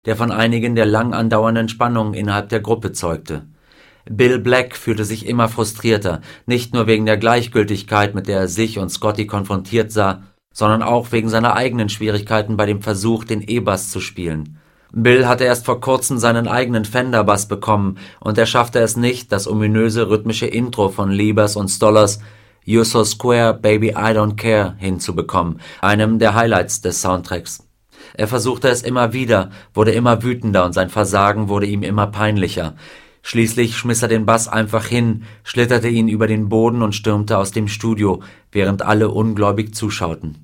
der von einigen der lang andauernden Spannungen innerhalb der Gruppe zeugte. Bill Black fühlte sich immer frustrierter, nicht nur wegen der Gleichgültigkeit, mit der er sich und Scotty konfrontiert sah, sondern auch wegen seiner eigenen Schwierigkeiten bei dem Versuch, den E-Bass zu spielen. Bill hatte erst vor kurzem seinen eigenen Fender-Bass bekommen und er schaffte es nicht, das ominöse rhythmische Intro von Liebers und Stollers You're So Square, Baby I Don't Care hinzubekommen, einem der Highlights des Soundtracks. Er versuchte es immer wieder, wurde immer wütender und sein Versagen wurde ihm immer peinlicher. Schließlich schmiss er den Bass einfach hin, schlitterte ihn über den Boden und stürmte aus dem Studio, während alle ungläubig zuschauten.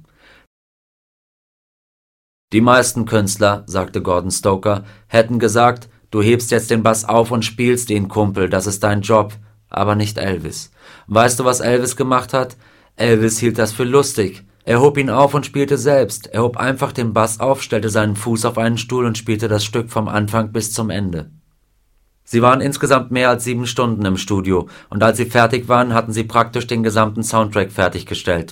Die meisten Künstler, sagte Gordon Stoker, hätten gesagt, du hebst jetzt den Bass auf und spielst ihn, Kumpel, das ist dein Job, aber nicht Elvis. Weißt du, was Elvis gemacht hat? Elvis hielt das für lustig. Er hob ihn auf und spielte selbst. Er hob einfach den Bass auf, stellte seinen Fuß auf einen Stuhl und spielte das Stück vom Anfang bis zum Ende. Sie waren insgesamt mehr als 7 Stunden im Studio, und als sie fertig waren, hatten sie praktisch den gesamten Soundtrack fertiggestellt.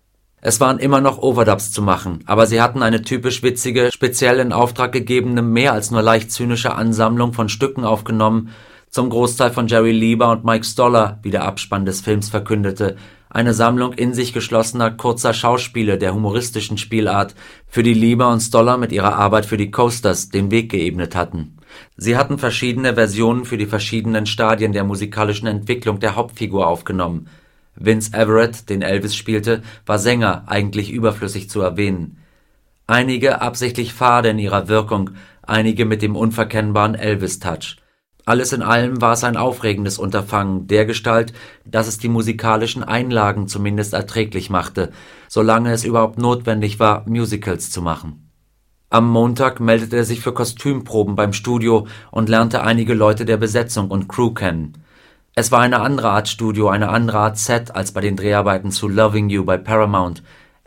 Es waren immer noch Overdubs zu machen, aber sie hatten eine typisch witzige, speziell in Auftrag gegebene, mehr als nur leicht zynische Ansammlung von Stücken aufgenommen, zum Großteil von Jerry Lieber und Mike Stoller, wie der Abspann des Films verkündete, eine Sammlung in sich geschlossener, kurzer Schauspiele der humoristischen Spielart, für die Lieber und Stoller mit ihrer Arbeit für die Coasters den Weg geebnet hatten. Sie hatten verschiedene Versionen für die verschiedenen Stadien der musikalischen Entwicklung der Hauptfigur aufgenommen. Vince Everett, den Elvis spielte, war Sänger, eigentlich überflüssig zu erwähnen. Einige absichtlich fade in ihrer Wirkung, einige mit dem unverkennbaren Elvis-Touch. Alles in allem war es ein aufregendes Unterfangen, dergestalt, dass es die musikalischen Einlagen zumindest erträglich machte, solange es überhaupt notwendig war, Musicals zu machen. Am Montag meldete er sich für Kostümproben beim Studio und lernte einige Leute der Besetzung und Crew kennen. Es war eine andere Art Studio, eine andere Art Set als bei den Dreharbeiten zu Loving You bei Paramount.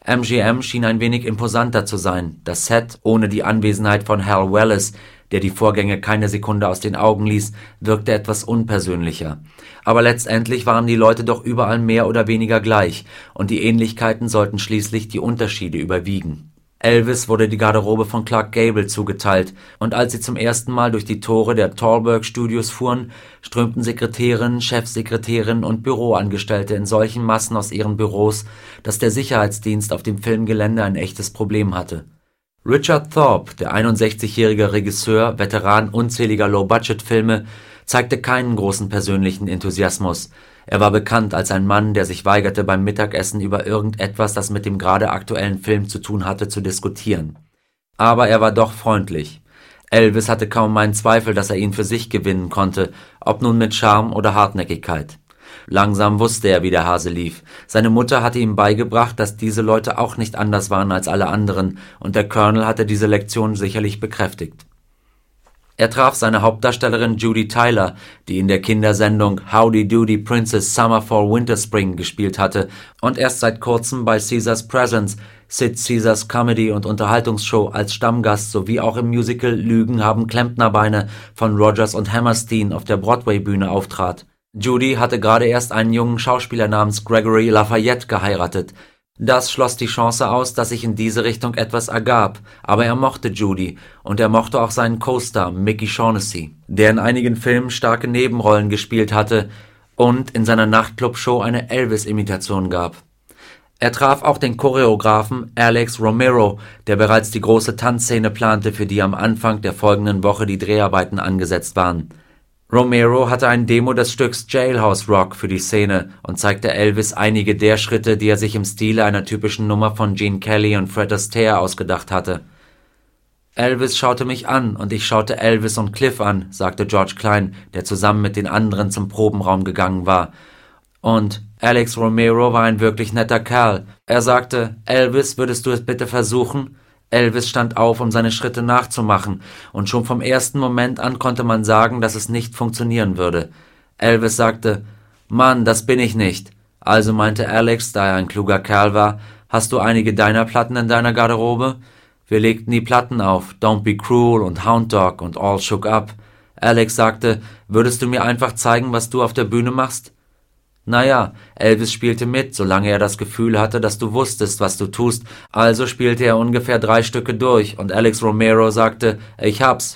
MGM schien ein wenig imposanter zu sein. Das Set, ohne die Anwesenheit von Hal Wallis, der die Vorgänge keine Sekunde aus den Augen ließ, wirkte etwas unpersönlicher. Aber letztendlich waren die Leute doch überall mehr oder weniger gleich, und die Ähnlichkeiten sollten schließlich die Unterschiede überwiegen. Elvis wurde die Garderobe von Clark Gable zugeteilt, und als sie zum ersten Mal durch die Tore der Thalberg Studios fuhren, strömten Sekretärinnen, Chefsekretärinnen und Büroangestellte in solchen Massen aus ihren Büros, dass der Sicherheitsdienst auf dem Filmgelände ein echtes Problem hatte. Richard Thorpe, der 61-jährige Regisseur, Veteran unzähliger Low-Budget-Filme, zeigte keinen großen persönlichen Enthusiasmus. Er war bekannt als ein Mann, der sich weigerte, beim Mittagessen über irgendetwas, das mit dem gerade aktuellen Film zu tun hatte, zu diskutieren. Aber er war doch freundlich. Elvis hatte kaum einen Zweifel, dass er ihn für sich gewinnen konnte, ob nun mit Charme oder Hartnäckigkeit. Langsam wusste er, wie der Hase lief. Seine Mutter hatte ihm beigebracht, dass diese Leute auch nicht anders waren als alle anderen, und der Colonel hatte diese Lektion sicherlich bekräftigt. Er traf seine Hauptdarstellerin Judy Tyler, die in der Kindersendung Howdy Doody Princess Summer Fall Winter Spring gespielt hatte und erst seit kurzem bei Caesar's Presents, Sid Caesars Comedy- und Unterhaltungsshow als Stammgast sowie auch im Musical Lügen haben Klempnerbeine von Rodgers und Hammerstein auf der Broadway-Bühne auftrat. Judy hatte gerade erst einen jungen Schauspieler namens Gregory Lafayette geheiratet. Das schloss die Chance aus, dass sich in diese Richtung etwas ergab, aber er mochte Judy und er mochte auch seinen Co-Star Mickey Shaughnessy, der in einigen Filmen starke Nebenrollen gespielt hatte und in seiner Nachtclub-Show eine Elvis-Imitation gab. Er traf auch den Choreografen Alex Romero, der bereits die große Tanzszene plante, für die am Anfang der folgenden Woche die Dreharbeiten angesetzt waren. Romero hatte ein Demo des Stücks Jailhouse Rock für die Szene und zeigte Elvis einige der Schritte, die er sich im Stile einer typischen Nummer von Gene Kelly und Fred Astaire ausgedacht hatte. Elvis schaute mich an und ich schaute Elvis und Cliff an, sagte George Klein, der zusammen mit den anderen zum Probenraum gegangen war. Und Alex Romero war ein wirklich netter Kerl. Er sagte, Elvis, würdest du es bitte versuchen? Elvis stand auf, um seine Schritte nachzumachen, und schon vom ersten Moment an konnte man sagen, dass es nicht funktionieren würde. Elvis sagte, Mann, das bin ich nicht. Also meinte Alex, da er ein kluger Kerl war, hast du einige deiner Platten in deiner Garderobe? Wir legten die Platten auf, Don't Be Cruel und Hound Dog und All Shook Up. Alex sagte, würdest du mir einfach zeigen, was du auf der Bühne machst? Naja, Elvis spielte mit, solange er das Gefühl hatte, dass du wusstest, was du tust, also spielte er ungefähr 3 Stücke durch und Alex Romero sagte, ich hab's,